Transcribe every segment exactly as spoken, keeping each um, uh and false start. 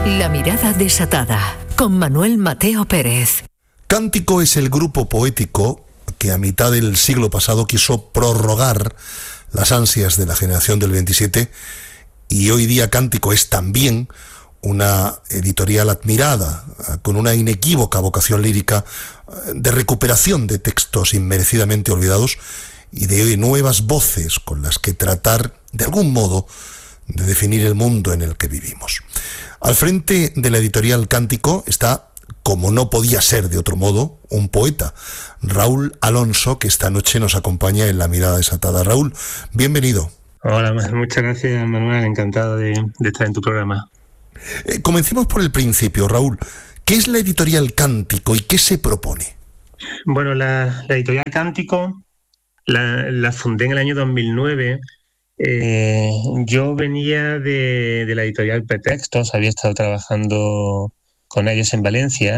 La mirada desatada, con Manuel Mateo Pérez. Cántico es el grupo poético que a mitad del siglo pasado quiso prorrogar las ansias de la generación del veintisiete, y hoy día Cántico es también una editorial admirada, con una inequívoca vocación lírica de recuperación de textos inmerecidamente olvidados y de nuevas voces con las que tratar, de algún modo, de definir el mundo en el que vivimos. Al frente de la editorial Cántico está, como no podía ser de otro modo, un poeta, Raúl Alonso, que esta noche nos acompaña en La Mirada Desatada. Raúl, bienvenido. Hola, muchas gracias, Manuel, encantado de, de estar en tu programa. Eh, comencemos por el principio, Raúl. ¿Qué es la editorial Cántico y qué se propone? Bueno, la, la editorial Cántico la, la fundé en el año dos mil nueve. Eh, yo venía de, de la editorial Pretextos, había estado trabajando con ellos en Valencia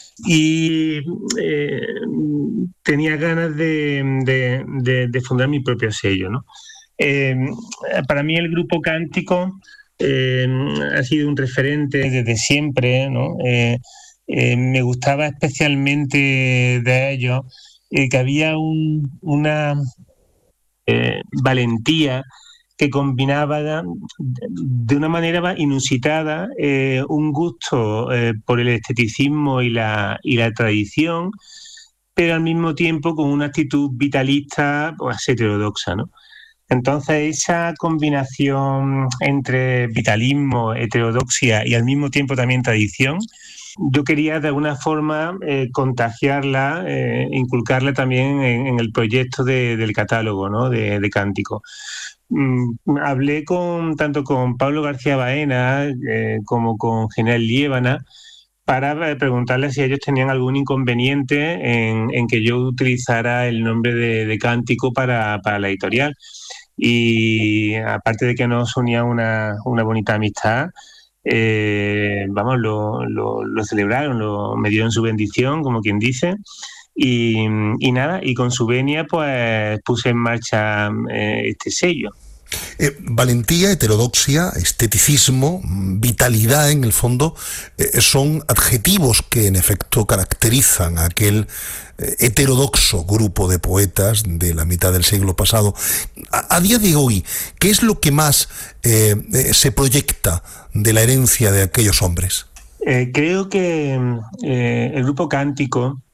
y eh, tenía ganas de, de, de, de fundar mi propio sello, ¿no? Eh, para mí el grupo Cántico eh, ha sido un referente desde siempre, ¿no? Eh, eh, me gustaba especialmente de ellos eh, que había un, una eh, valentía que combinaba de una manera inusitada eh, un gusto eh, por el esteticismo y la, y la tradición, pero al mismo tiempo con una actitud vitalista, pues heterodoxa, ¿no? Entonces esa combinación entre vitalismo, heterodoxia y al mismo tiempo también tradición, yo quería de alguna forma eh, contagiarla, eh, inculcarla también en, en el proyecto de, del catálogo, ¿no? de, de Cántico. Mm, hablé con tanto con Pablo García Baena eh, como con Ginés Liébana para preguntarles si ellos tenían algún inconveniente en, en que yo utilizara el nombre de, de Cántico para, para la editorial. Y aparte de que nos unía una, una bonita amistad, eh, vamos, lo, lo, lo celebraron, lo, me dieron su bendición, como quien dice. Y, y nada, y con su venia pues puse en marcha eh, este sello. Eh, valentía, heterodoxia, esteticismo, vitalidad en el fondo, eh, son adjetivos que en efecto caracterizan a aquel eh, heterodoxo grupo de poetas de la mitad del siglo pasado. A, a día de hoy, ¿qué es lo que más eh, eh, se proyecta de la herencia de aquellos hombres? Eh, creo que eh, el grupo Cántico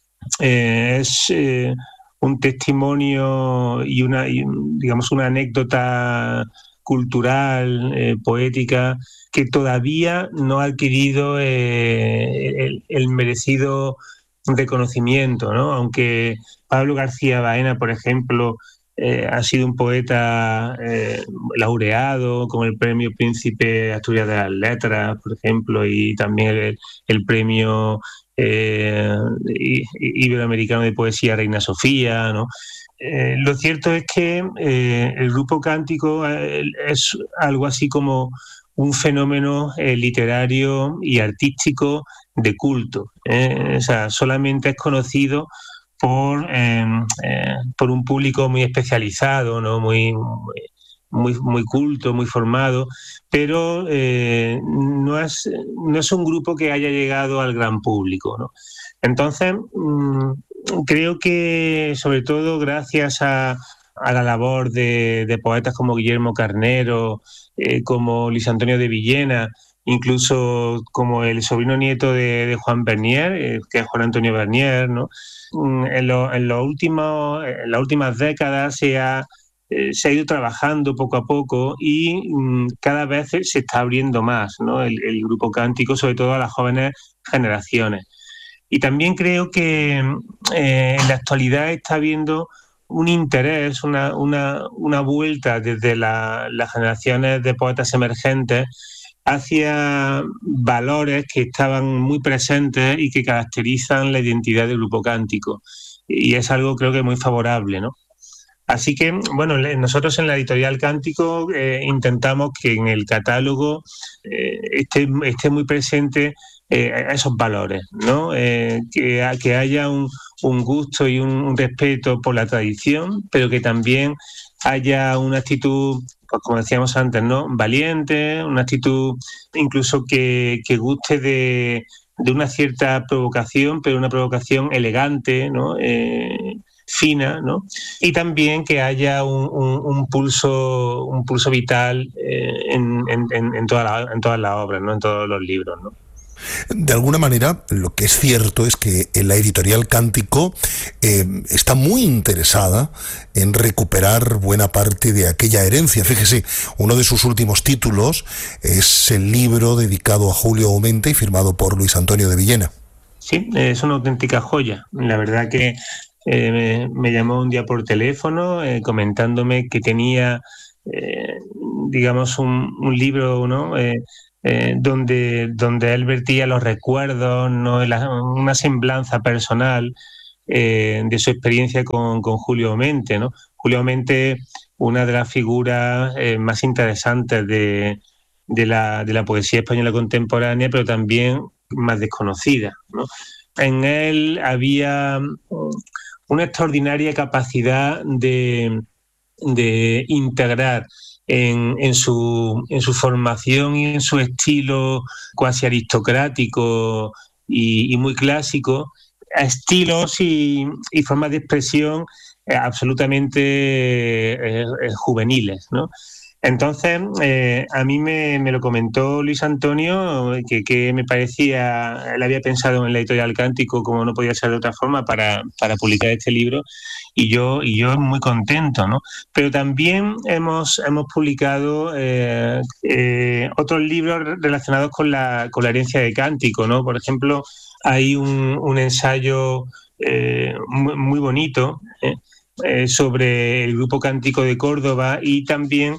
eh, es... Eh, un testimonio y una, y, digamos, una anécdota cultural, eh, poética, que todavía no ha adquirido eh, el, el merecido reconocimiento, ¿no? Aunque Pablo García Baena, por ejemplo, eh, ha sido un poeta eh, laureado con el premio Príncipe Asturias de las Letras, por ejemplo, y también el, el premio Eh, Iberoamericano de Poesía Reina Sofía, ¿no? Eh, lo cierto es que eh, el grupo Cántico eh, es algo así como un fenómeno eh, literario y artístico de culto, ¿eh? O sea, solamente es conocido por, eh, eh, por un público muy especializado, ¿no? Muy, muy Muy, muy culto, muy formado, pero eh, no, es, no es un grupo que haya llegado al gran público, ¿no? Entonces, mmm, creo que sobre todo gracias a, a la labor de, de poetas como Guillermo Carnero, eh, como Luis Antonio de Villena, incluso como el sobrino nieto de, de Juan Bernier, eh, que es Juan Antonio Bernier, ¿no? En, lo, en, los últimos, en las últimas décadas se ha se ha ido trabajando poco a poco y mmm, cada vez se está abriendo más, ¿no? el, el grupo Cántico, sobre todo a las jóvenes generaciones. Y también creo que eh, en la actualidad está habiendo un interés, una, una, una vuelta desde la, las generaciones de poetas emergentes hacia valores que estaban muy presentes y que caracterizan la identidad del grupo Cántico. Y es algo creo que muy favorable, ¿no? Así que, bueno, nosotros en la editorial Cántico eh, intentamos que en el catálogo eh, esté, esté muy presente eh, esos valores, ¿no? Eh, que, que haya un, un gusto y un, un respeto por la tradición, pero que también haya una actitud pues como decíamos antes, ¿no? Valiente, una actitud incluso que, que guste de, de una cierta provocación, pero una provocación elegante, ¿no? Eh, fina, ¿no? Y también que haya un, un, un pulso un pulso vital eh, en, en, en, toda la, en todas las obras, ¿no? En todos los libros, ¿no? De alguna manera, lo que es cierto es que la editorial Cántico eh, está muy interesada en recuperar buena parte de aquella herencia. Fíjese, uno de sus últimos títulos es el libro dedicado a Julio Aumente y firmado por Luis Antonio de Villena. Sí, es una auténtica joya. La verdad que eh, me, me llamó un día por teléfono eh, comentándome que tenía, eh, digamos, un, un libro, ¿no? Eh, Eh, donde, donde él vertía los recuerdos, ¿no? La, una semblanza personal eh, de su experiencia con, con Julio Aumente, ¿no? Julio Aumente, una de las figuras eh, más interesantes de, de, la, de la poesía española contemporánea, pero también más desconocida, ¿no? En él había una extraordinaria capacidad de, de integrar En, en, su, en su formación y en su estilo cuasi aristocrático y, y muy clásico, a estilos y, y formas de expresión eh, absolutamente eh, eh, juveniles, ¿no? Entonces, eh, a mí me, me lo comentó Luis Antonio, que, que me parecía, él había pensado en la editorial Cántico, como no podía ser de otra forma, para, para publicar este libro, y yo, y yo muy contento, ¿no? Pero también hemos, hemos publicado eh, eh, otros libros relacionados con la, con la herencia de Cántico, ¿no? Por ejemplo, hay un, un ensayo eh, muy, muy bonito eh, eh, sobre el Grupo Cántico de Córdoba y también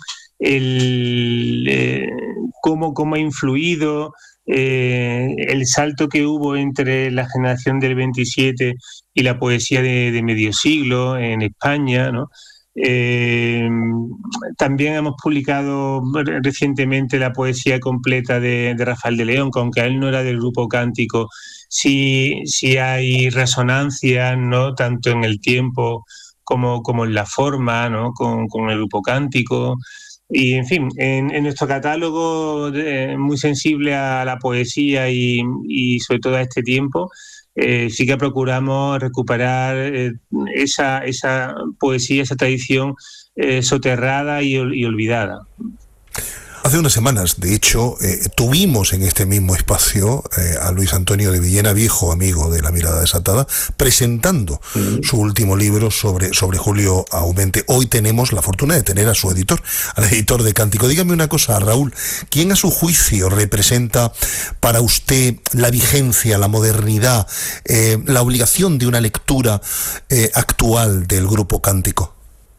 el eh, cómo, cómo ha influido eh, el salto que hubo entre la generación del veintisiete y la poesía de, de medio siglo en España, ¿no? Eh, también hemos publicado recientemente la poesía completa de, de Rafael de León, que aunque él no era del Grupo Cántico, sí, sí hay resonancia, ¿no? Tanto en el tiempo como, como en la forma, ¿no? Con, con el Grupo Cántico. Y, en fin, en, en nuestro catálogo de, muy sensible a la poesía y, y sobre todo a este tiempo, eh, sí que procuramos recuperar eh, esa, esa poesía, esa tradición eh, soterrada y, y olvidada. Hace unas semanas, de hecho, eh, tuvimos en este mismo espacio eh, a Luis Antonio de Villena, viejo amigo de La Mirada Desatada, presentando uh-huh. su último libro sobre, sobre Julio Aumente. Hoy tenemos la fortuna de tener a su editor, al editor de Cántico. Dígame una cosa, Raúl, ¿quién a su juicio representa para usted la vigencia, la modernidad, eh, la obligación de una lectura eh, actual del Grupo Cántico?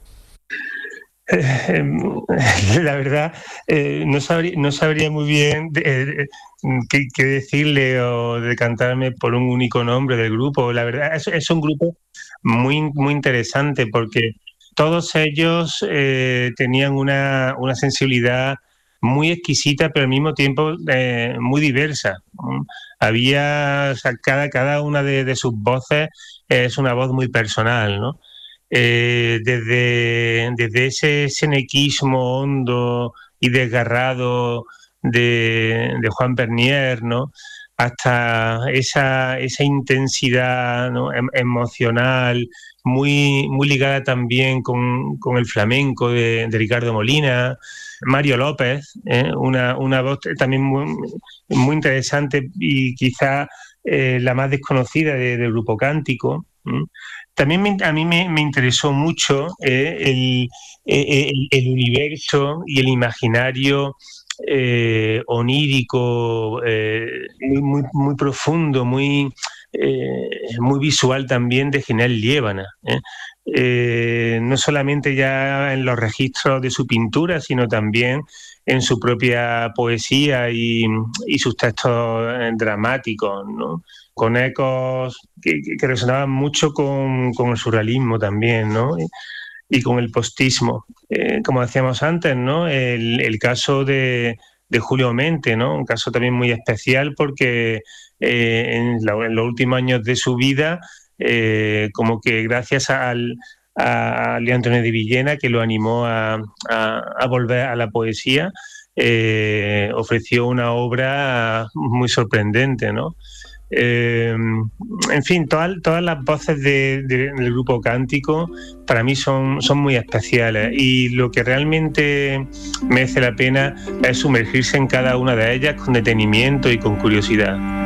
Eh, la verdad, eh, no, sabría, no sabría muy bien eh, qué, qué decirle o decantarme por un único nombre del grupo. La verdad, es, es un grupo muy, muy interesante porque todos ellos eh, tenían una, una sensibilidad muy exquisita, pero al mismo tiempo eh, muy diversa. Había, o sea, cada, cada una de, de sus voces es una voz muy personal, ¿no? Eh, desde, desde ese senequismo hondo y desgarrado de, de Juan Bernier, ¿no? Hasta esa, esa intensidad, ¿no? em, emocional, muy, muy ligada también con, con el flamenco de, de Ricardo Molina, Mario López, ¿eh? una, una voz también muy, muy interesante y quizá eh, la más desconocida de, del Grupo Cántico. ¿eh? También me, a mí me, me interesó mucho eh, el, el, el universo y el imaginario eh, onírico, eh, muy, muy, muy profundo, muy, eh, muy visual también de General Liébana. ¿eh? Eh, no solamente ya en los registros de su pintura, sino también en su propia poesía y, y sus textos dramáticos, ¿no? Con ecos que, que resonaban mucho con, con el surrealismo también, ¿no? Y, y con el postismo. Eh, como decíamos antes, ¿no? El, el caso de, de Julio Aumente, ¿no? Un caso también muy especial porque eh, en, la, en los últimos años de su vida, eh, como que gracias al, a León Antonio de Villena, que lo animó a, a, a volver a la poesía. Eh, ofreció una obra muy sorprendente, ¿no? Eh, en fin, todas, todas las voces de, de, del grupo Cántico para mí son, son muy especiales, y lo que realmente merece la pena es sumergirse en cada una de ellas con detenimiento y con curiosidad.